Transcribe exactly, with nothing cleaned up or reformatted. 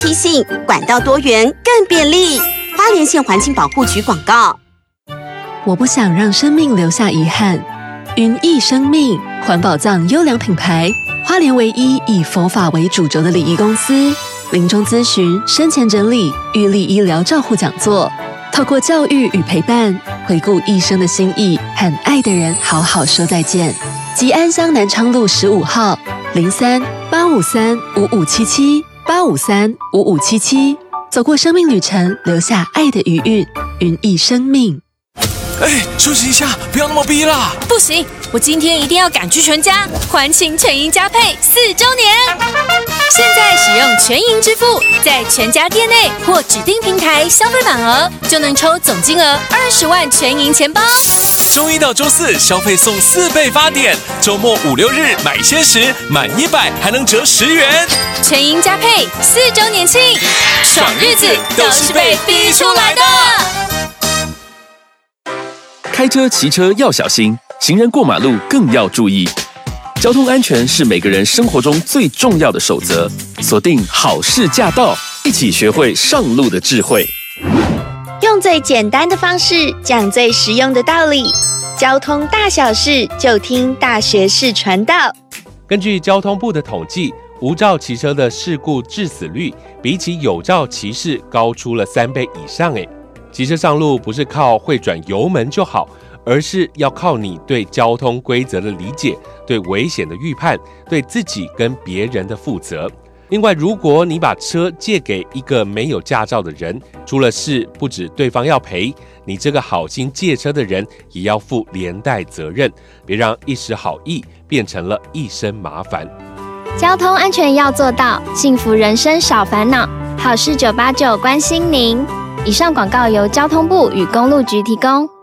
提醒：管道多元更便利。花莲县环境保护局广告。 我不想让生命留下遗憾。云逸生命环保葬优良品牌，花莲唯一以佛法为主轴的礼仪公司。临终咨询、生前整理、预立医疗照护讲座，透过教育与陪伴，回顾一生的心意，和爱的人好好说再见。吉安乡南昌路十五号，零三八五三五五七七八五三五五七七。走过生命旅程，留下爱的余韵，云逸生命。 哎，休息一下，不要那么逼啦！ 不行，我今天一定要赶去全家欢庆全银佳配四周年。现在使用全银支付，在全家店内或指定平台消费满额，就能抽总金额二十万全银钱包。 周一到周四消费送四倍发点，周末五六日买鲜食满一百还能折十元。 全银佳配四周年庆，爽日子都是被逼出来的。 开车、骑车要小心，行人过马路更要注意。交通安全是每个人生活中最重要的守则。锁定好事驾到，一起学会上路的智慧。 用最简单的方式讲最实用的道理。交通大小事就听大学士传道。 根据交通部的统计，无照骑车的事故致死率比起有照骑士高出了三倍以上。诶，骑车上路不是靠会转油门就好，而是要靠你对交通规则的理解，对危险的预判，对自己跟别人的负责。另外，如果你把车借给一个没有驾照的人，出了事不止对方要赔，你这个好心借车的人也要负连带责任，别让一时好意变成了一身麻烦。 交通安全要做到，幸福人生少烦恼。好事九八九关心您。以上广告由交通部与公路局提供。